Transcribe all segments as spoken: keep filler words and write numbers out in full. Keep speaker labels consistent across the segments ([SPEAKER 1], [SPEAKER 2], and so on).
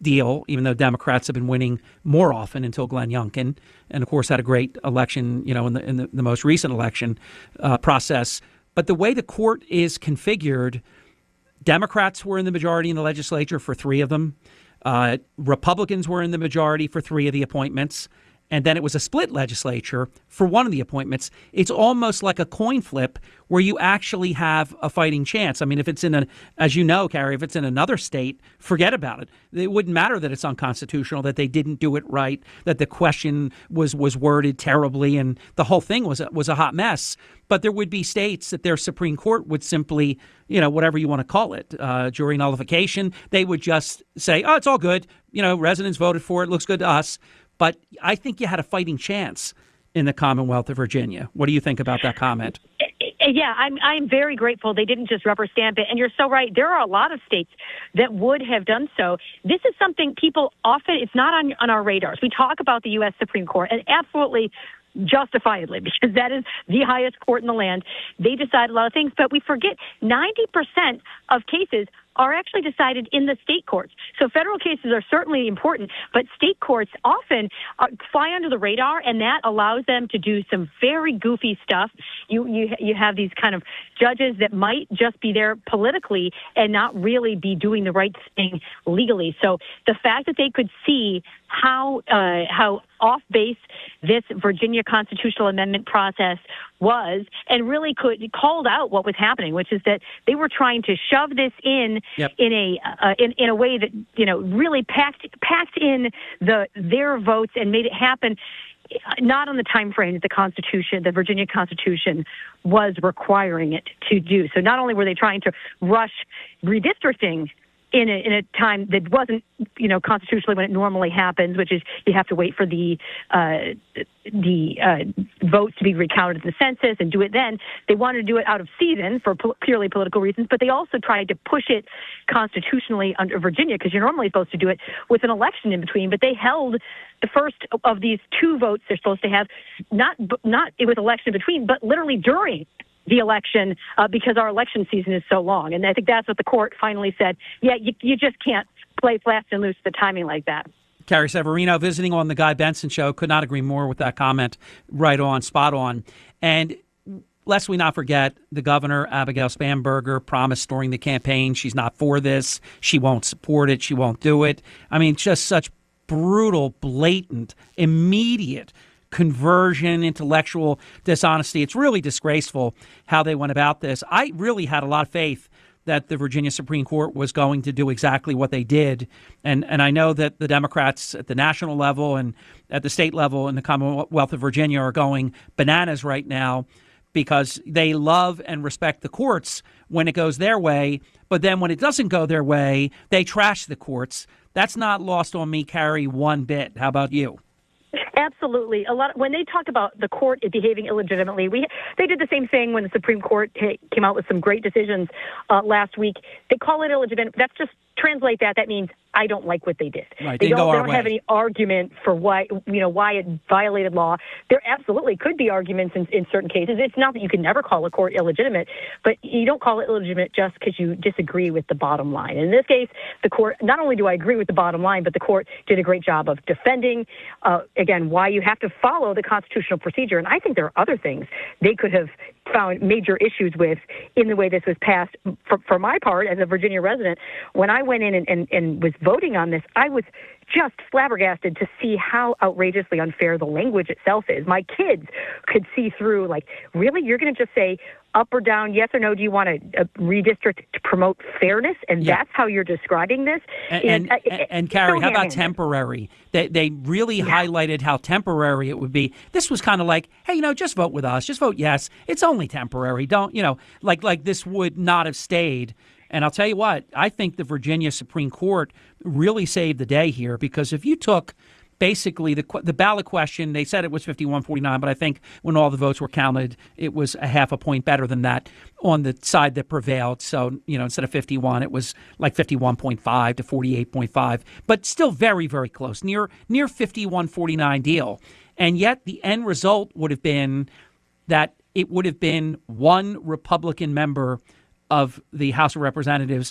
[SPEAKER 1] deal, even though Democrats have been winning more often until Glenn Youngkin, and of course had a great election, you know, in the in the, the most recent election uh, process. But the way the court is configured, Democrats were in the majority in the legislature for three of them. Uh, Republicans were in the majority for three of the appointments. And then it was a split legislature for one of the appointments. It's almost like a coin flip where you actually have a fighting chance. I mean, if it's in a, as you know, Carrie, if it's in another state, forget about it. It wouldn't matter that it's unconstitutional, that they didn't do it right, that the question was was worded terribly, and the whole thing was a, was a hot mess. But there would be states that their Supreme Court would simply, you know, whatever you want to call it, uh, jury nullification. They would just say, oh, it's all good. You know, residents voted for it. Looks good to us. But I think you had a fighting chance in the Commonwealth of Virginia. What do you think about that comment?
[SPEAKER 2] Yeah, I'm I'm very grateful they didn't just rubber stamp it. And you're so right. There are a lot of states that would have done so. This is something people often, it's not on, on our radars. We talk about the U S Supreme Court, and absolutely justifiably, because that is the highest court in the land. They decide a lot of things, but we forget ninety percent of cases are actually decided in the state courts. So federal cases are certainly important, but state courts often uh, fly under the radar, and that allows them to do some very goofy stuff. You you you have these kind of judges that might just be there politically and not really be doing the right thing legally. So the fact that they could see how uh, how off base this Virginia constitutional amendment process was, and really could called out what was happening, which is that they were trying to shove this in yep. in a uh, in in a way that, you know, really packed packed in the their votes and made it happen not on the time frame that the Constitution, the Virginia Constitution, was requiring it to do. So not only were they trying to rush redistricting in a, in a time that wasn't, you know, constitutionally when it normally happens, which is you have to wait for the uh, the uh, votes to be recounted in the census and do it then. They wanted to do it out of season for po- purely political reasons, but they also tried to push it constitutionally under Virginia, because you're normally supposed to do it with an election in between. But they held the first of these two votes they're supposed to have, not not with election in between, but literally during the election, uh, because our election season is so long. And I think that's what the court finally said. Yeah, you, you just can't play fast and loose the timing like that.
[SPEAKER 1] Carrie Severino visiting on the Guy Benson Show. Could not agree more with that comment. Right on, spot on. And lest we not forget, the governor, Abigail Spanberger, promised during the campaign she's not for this. She won't support it. She won't do it. I mean, just such brutal, blatant, immediate conversion, intellectual dishonesty. It's really disgraceful how they went about this. I really had a lot of faith that the Virginia Supreme Court was going to do exactly what they did. And and I know that the Democrats at the national level and at the state level in the Commonwealth of Virginia are going bananas right now because they love and respect the courts when it goes their way. But then when it doesn't go their way, they trash the courts. That's not lost on me, Carrie, one bit. How about you?
[SPEAKER 2] Absolutely. A lot when they talk about the court behaving illegitimately, we they did the same thing when the Supreme Court came out with some great decisions uh, last week. They call it illegitimate. That's just translate that. That means I don't like what they did.
[SPEAKER 1] Right,
[SPEAKER 2] they don't,
[SPEAKER 1] they
[SPEAKER 2] they don't have any argument for why, you know, why it violated law. There absolutely could be arguments in, in certain cases. It's not that you can never call a court illegitimate, but you don't call it illegitimate just because you disagree with the bottom line. In this case, the court, not only do I agree with the bottom line, but the court did a great job of defending, uh, again, why you have to follow the constitutional procedure. And I think there are other things they could have found major issues with in the way this was passed. For, for my part, as a Virginia resident, when I went in and, and, and was voting on this, I was just flabbergasted to see how outrageously unfair the language itself is. My kids could see through, like, really? You're going to just say up or down, yes or no? Do you want to uh, redistrict to promote fairness? And yeah. that's how you're describing this?
[SPEAKER 1] And, and, uh, and, and Carrie, so how about temporary? They, they really yeah. highlighted how temporary it would be. This was kind of like, hey, you know, just vote with us. Just vote yes. It's only temporary. Don't, you know, like like this would not have stayed. And I'll tell you what, I think the Virginia Supreme Court really saved the day here, because if you took basically the the ballot question, they said it was fifty-one forty-nine, but I think when all the votes were counted, it was a half a point better than that on the side that prevailed. So, you know, instead of fifty-one, it was like fifty-one point five to forty-eight point five, but still very, very close, near near fifty-one forty-nine deal. And yet the end result would have been that it would have been one Republican member of the House of Representatives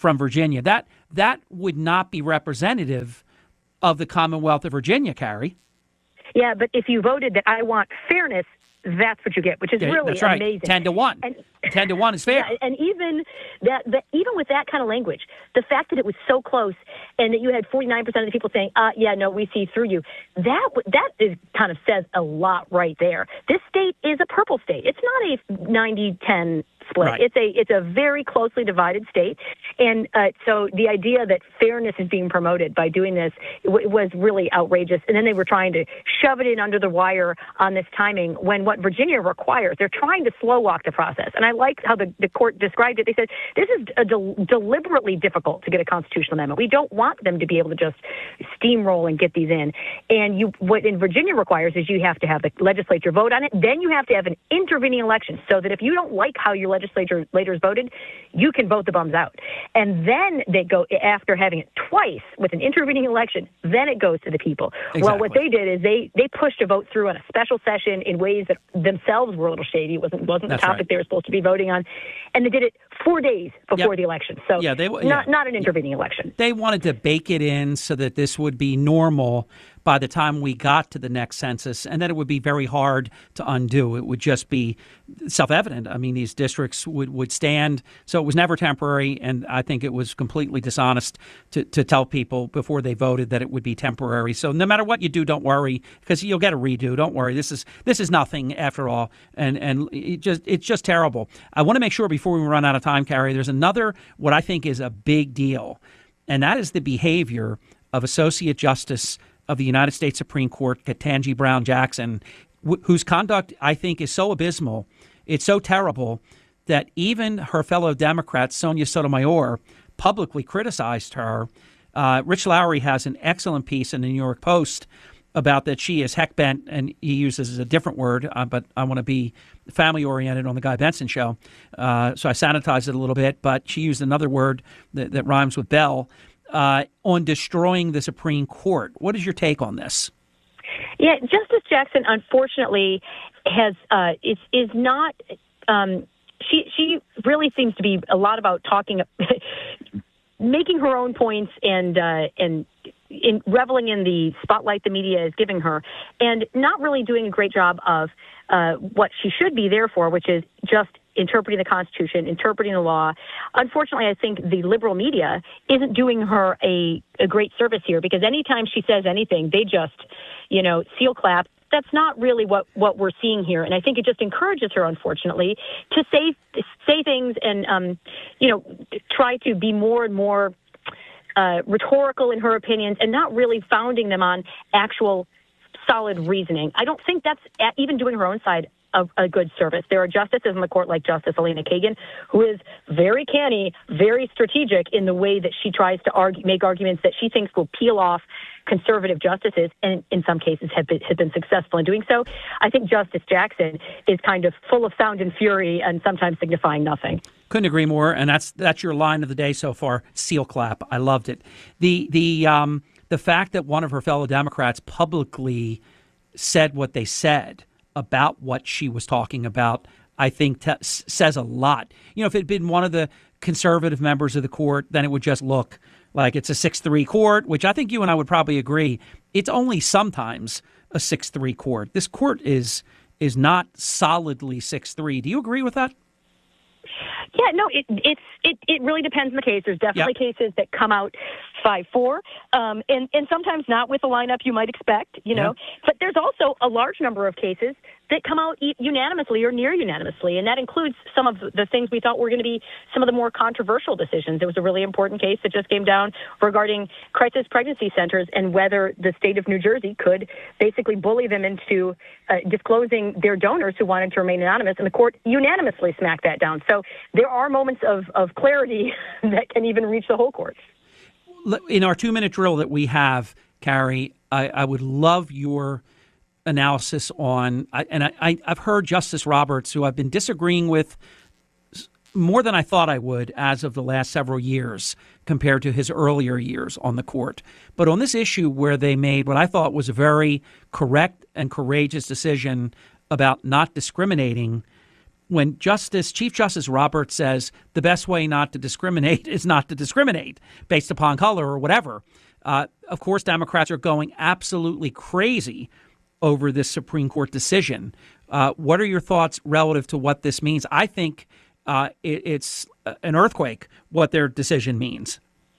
[SPEAKER 1] from Virginia. That that would not be representative of the Commonwealth of Virginia, Carrie.
[SPEAKER 2] Yeah, but if you voted that I want fairness, that's what you get, which is
[SPEAKER 1] Yeah,
[SPEAKER 2] really
[SPEAKER 1] that's right.
[SPEAKER 2] amazing.
[SPEAKER 1] Ten to one.
[SPEAKER 2] And,
[SPEAKER 1] Ten to one is fair.
[SPEAKER 2] Yeah, and even that, that, even with that kind of language, the fact that it was so close, and that you had forty-nine percent of the people saying, "Uh, yeah, no, we see through you," that that is kind of says a lot right there. This state is a purple state. It's not a ninety ten split.
[SPEAKER 1] Right.
[SPEAKER 2] It's a it's a very closely divided state, and uh, so the idea that fairness is being promoted by doing this w- was really outrageous. And then they were trying to shove it in under the wire on this timing when what Virginia requires, they're trying to slow walk the process. And I like how the, the court described it. They said this is a del- deliberately difficult to get a constitutional amendment. We don't want them to be able to just steamroll and get these in. And you what in Virginia requires is you have to have the legislature vote on it. Then you have to have an intervening election so that if you don't like how your legislature legislators voted, you can vote the bums out. And then they go, after having it twice with an intervening election, then it goes to the people.
[SPEAKER 1] Exactly.
[SPEAKER 2] Well, what they did is they, they pushed a vote through on a special session in ways that themselves were a little shady. It wasn't, wasn't the
[SPEAKER 1] That's
[SPEAKER 2] topic
[SPEAKER 1] right.
[SPEAKER 2] they were supposed to be voting on. And they did it four days before
[SPEAKER 1] Yep.
[SPEAKER 2] the election. So
[SPEAKER 1] yeah, they,
[SPEAKER 2] not,
[SPEAKER 1] yeah.
[SPEAKER 2] not an intervening election.
[SPEAKER 1] They wanted to bake it in so that this would be normal by the time we got to the next census, and then it would be very hard to undo. It would just be self-evident. I mean, these districts would, would stand. So it was never temporary, and I think it was completely dishonest to, to tell people before they voted that it would be temporary. So no matter what you do, don't worry, because you'll get a redo. Don't worry. This is this is nothing after all, and and it just it's just terrible. I want to make sure before we run out of time, Carrie, there's another what I think is a big deal, and that is the behavior of Associate Justice of the United States Supreme Court, Ketanji Brown Jackson, wh- whose conduct I think is so abysmal, it's so terrible that even her fellow Democrat, Sonia Sotomayor, publicly criticized her. Uh, Rich Lowry has an excellent piece in the New York Post about that she is heck bent, and he uses a different word, uh, but I want to be family-oriented on the Guy Benson show, uh, so I sanitized it a little bit, but she used another word that, that rhymes with Bell, Uh, on destroying the Supreme Court. What is your take on this?
[SPEAKER 2] Yeah, Justice Jackson, unfortunately, has uh, is is not. Um, she she really seems to be a lot about talking, making her own points, and uh, and in reveling in the spotlight the media is giving her, and not really doing a great job of uh, what she should be there for, which is just interpreting the Constitution, interpreting the law. Unfortunately, I think the liberal media isn't doing her a, a great service here, because anytime she says anything, they just, you know, seal clap. That's not really what, what we're seeing here. And I think it just encourages her, unfortunately, to say say things and, um, you know, try to be more and more uh, rhetorical in her opinions and not really founding them on actual solid reasoning. I don't think that's even doing her own side of a good service. There are justices in the court like Justice Elena Kagan, who is very canny, very strategic in the way that she tries to argue, make arguments that she thinks will peel off conservative justices, and in some cases have been, have been successful in doing so. I think Justice Jackson is kind of full of sound and fury and sometimes signifying nothing.
[SPEAKER 1] Couldn't agree more, and that's that's your line of the day so far. Seal clap. I loved it. The the um, the fact that one of her fellow Democrats publicly said what they said about what she was talking about, I think t- says a lot. You know, if it had been one of the conservative members of the court, then it would just look like it's a six three court, which I think you and I would probably agree. It's only sometimes a six three court. This court is is not solidly six three. Do you agree with that?
[SPEAKER 2] Yeah, no, it it's it, it really depends on the case. There's definitely
[SPEAKER 1] Yep.
[SPEAKER 2] cases that come out five four, um, and and sometimes not with the lineup you might expect, you know.
[SPEAKER 1] Yeah.
[SPEAKER 2] But there's also a large number of cases that come out e- unanimously or near unanimously, and that includes some of the things we thought were going to be some of the more controversial decisions. There was a really important case that just came down regarding crisis pregnancy centers and whether the state of New Jersey could basically bully them into uh, disclosing their donors who wanted to remain anonymous, and the court unanimously smacked that down. So there are moments of, of clarity that can even reach the whole court.
[SPEAKER 1] In our two-minute drill that we have, Carrie, I, I would love your analysis on, and I, I, I've heard Justice Roberts, who I've been disagreeing with more than I thought I would as of the last several years compared to his earlier years on the court. But on this issue where they made what I thought was a very correct and courageous decision about not discriminating, when Justice Chief Justice Roberts says the best way not to discriminate is not to discriminate based upon color or whatever, uh, of course, Democrats are going absolutely crazy over this Supreme Court decision. Uh, what are your thoughts relative to what this means? I think uh, it, it's an earthquake what their decision means.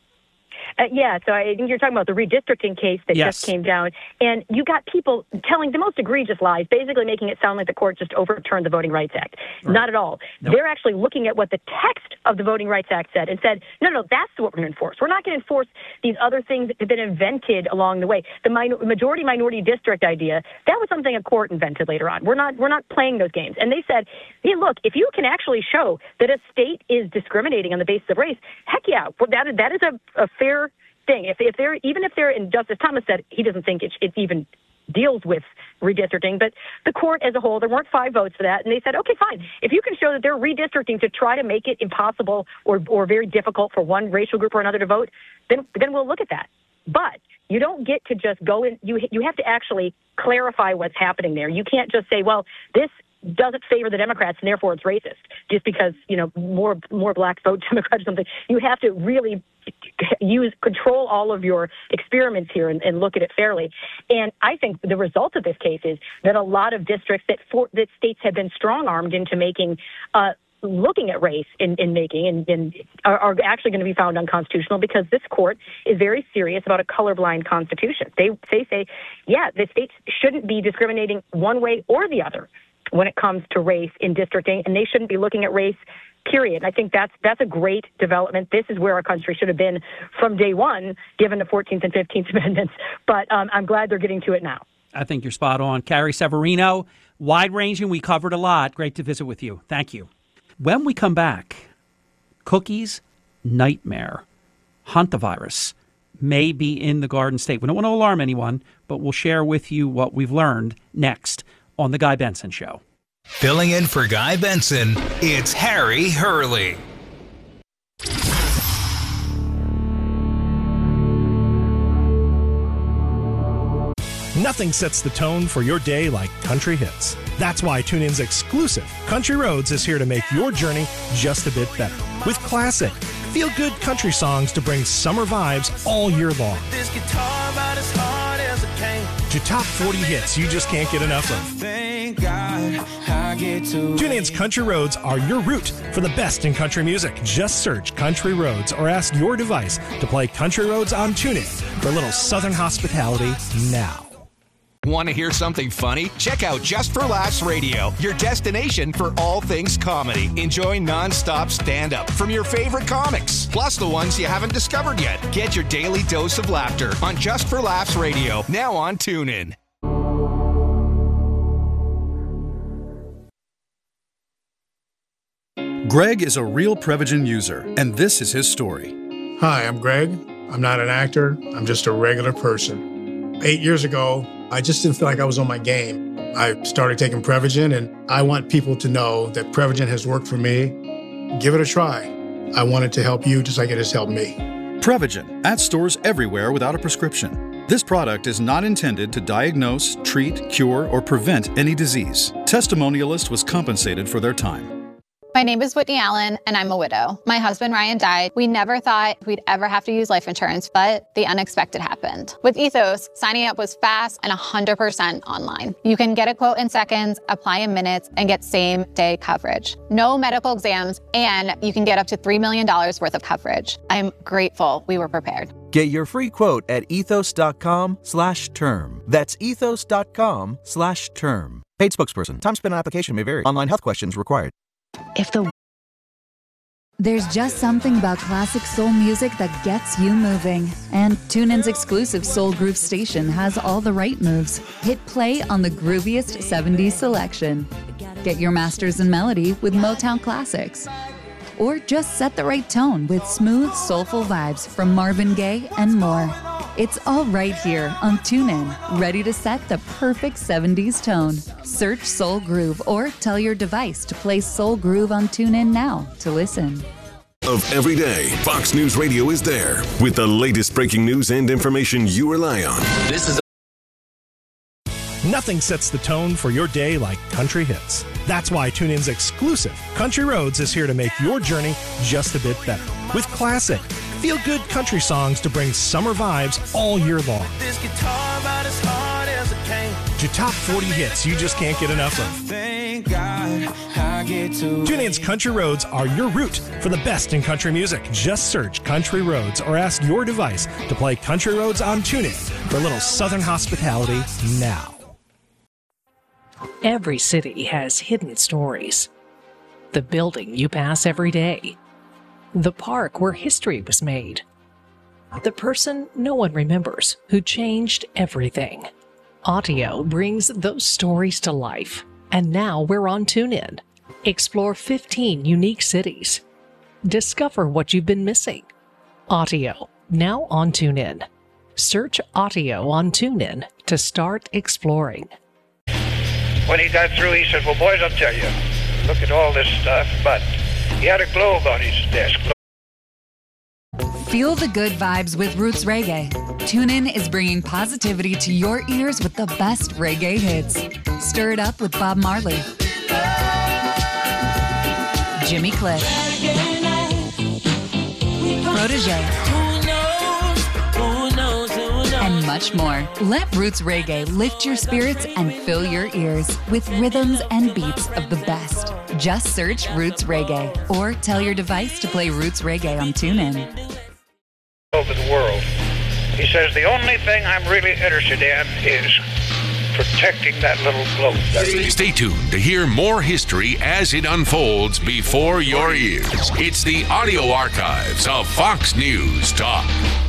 [SPEAKER 2] Uh, yeah, so I think you're talking about the redistricting case that
[SPEAKER 1] yes.
[SPEAKER 2] just came down, and you got people telling the most egregious lies, basically making it sound like the court just overturned the Voting Rights Act. Right. Not at all. Nope. They're actually looking at what the text of the Voting Rights Act said and said, no, no, that's what we're going to enforce. We're not going to enforce these other things that have been invented along the way. The min- majority-minority district idea, that was something a court invented later on. We're not, we're not playing those games. And they said, hey, look, if you can actually show that a state is discriminating on the basis of race, heck yeah, well, that, that is a, a fair thing. If, if they're, even if they're, and Justice Thomas said he doesn't think it, it even deals with redistricting, but the court as a whole, there weren't five votes for that, and they said, okay, fine. If you can show that they're redistricting to try to make it impossible or, or very difficult for one racial group or another to vote, then, then we'll look at that. But you don't get to just go in, you, you have to actually clarify what's happening there. You can't just say, well, this doesn't favor the Democrats and therefore it's racist just because, you know, more more blacks vote Democrats or something. You have to really use control all of your experiments here and, and look at it fairly. And I think the result of this case is that a lot of districts that for, that states have been strong-armed into making uh, looking at race in, in making and, and are, are actually going to be found unconstitutional because this court is very serious about a colorblind constitution. They, they say, yeah, the states shouldn't be discriminating one way or the other when it comes to race in districting, and they shouldn't be looking at race, period. I think that's that's a great development. This is where our country should have been from day one, given the fourteenth and fifteenth Amendments, but um, I'm glad they're getting to it now.
[SPEAKER 1] I think you're spot on. Carrie Severino, wide-ranging. We covered a lot. Great to visit with you. Thank you. When we come back, cookies nightmare. Hantavirus may be in the Garden State. We don't want to alarm anyone, but we'll share with you what we've learned next on The Guy Benson Show.
[SPEAKER 3] Filling in for Guy Benson, it's Harry Hurley.
[SPEAKER 4] Nothing sets the tone for your day like country hits. That's why TuneIn's exclusive Country Roads is here to make your journey just a bit better. With classic, feel-good country songs to bring summer vibes all year long. This guitar about as hard as it came. To top forty hits you just can't get enough of. Thank God I get to TuneIn's Country Roads are your route for the best in country music. Just search Country Roads or ask your device to play Country Roads on TuneIn for a little Southern hospitality now.
[SPEAKER 3] Want to hear something funny? Check out Just for Laughs Radio, your destination for all things comedy. Enjoy nonstop stand-up from your favorite comics, plus the ones you haven't discovered yet. Get your daily dose of laughter on Just for Laughs Radio, now on TuneIn.
[SPEAKER 5] Greg is a real Prevagen user, and this is his story.
[SPEAKER 6] Hi, I'm Greg. I'm not an actor. I'm just a regular person. Eight years ago, I just didn't feel like I was on my game. I started taking Prevagen, and I want people to know that Prevagen has worked for me. Give it a try. I want it to help you just like it has helped me.
[SPEAKER 5] Prevagen, at stores everywhere without a prescription. This product is not intended to diagnose, treat, cure, or prevent any disease. Testimonialist was compensated for their time.
[SPEAKER 7] My name is Whitney Allen, and I'm a widow. My husband, Ryan, died. We never thought we'd ever have to use life insurance, but the unexpected happened. With Ethos, signing up was fast and one hundred percent online. You can get a quote in seconds, apply in minutes, and get same-day coverage. No medical exams, and you can get up to three million dollars worth of coverage. I'm grateful we were prepared.
[SPEAKER 8] Get your free quote at ethos.com slash term. That's ethos.com slash term. Paid spokesperson. Time spent on application may vary. Online health questions required.
[SPEAKER 9] If the There's just something about classic soul music that gets you moving. And TuneIn's exclusive Soul Groove station has all the right moves. Hit play on the grooviest seventies selection. Get your masters in melody with Motown classics. Or just set the right tone with smooth, soulful vibes from Marvin Gaye and more. It's all right here on TuneIn, ready to set the perfect seventies tone. Search Soul Groove or tell your device to play Soul Groove on TuneIn now to listen.
[SPEAKER 10] Of every day, Fox News Radio is there with the latest breaking news and information you rely on.
[SPEAKER 3] This is
[SPEAKER 4] Nothing sets the tone for your day like country hits. That's why TuneIn's exclusive Country Roads is here to make your journey just a bit better. With classic, feel-good country songs to bring summer vibes all year long.
[SPEAKER 11] This guitar about as hard as a cane.
[SPEAKER 4] To top forty hits you just can't get enough of.
[SPEAKER 11] Thank God I get to
[SPEAKER 4] TuneIn's Country Roads are your route for the best in country music. Just search Country Roads or ask your device to play Country Roads on TuneIn for a little Southern hospitality now.
[SPEAKER 12] Every city has hidden stories. The building you pass every day. The park where history was made. The person no one remembers who changed everything. Audio brings those stories to life. And now we're on TuneIn. Explore fifteen unique cities. Discover what you've been missing. Audio, now on TuneIn. Search Audio on TuneIn to start exploring.
[SPEAKER 13] When he got through, he said, well, boys, I'll tell you, look at all this stuff, but he had a globe on his desk.
[SPEAKER 9] Feel the good vibes with Roots Reggae. TuneIn is bringing positivity to your ears with the best reggae hits. Stir it up with Bob Marley, Jimmy Cliff, Protégé, and much more. Let Roots Reggae lift your spirits and fill your ears with rhythms and beats of the best. Just search Roots Reggae or tell your device to play Roots Reggae on TuneIn.
[SPEAKER 13] Over the world. He says the only thing I'm really interested in is protecting that little globe.
[SPEAKER 10] Stay tuned to hear more history as it unfolds before your ears. It's the audio archives of Fox News Talk.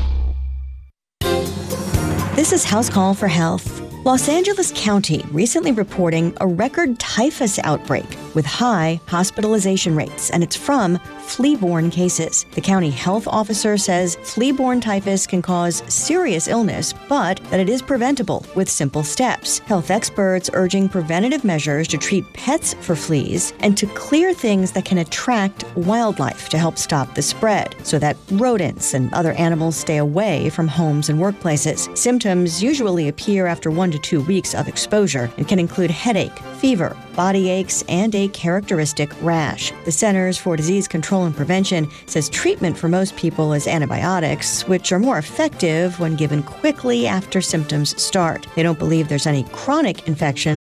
[SPEAKER 14] This is House Call for Health. Los Angeles County recently reporting a record typhus outbreak with high hospitalization rates, and it's from flea-borne cases. The county health officer says flea-borne typhus can cause serious illness, but that it is preventable with simple steps. Health experts urging preventative measures to treat pets for fleas and to clear things that can attract wildlife to help stop the spread so that rodents and other animals stay away from homes and workplaces. Symptoms usually appear after one to two weeks of exposure and can include headache, fever, body aches, and a characteristic rash. The Centers for Disease Control and Prevention says treatment for most people is antibiotics, which are more effective when given quickly after symptoms start. They don't believe there's any chronic infection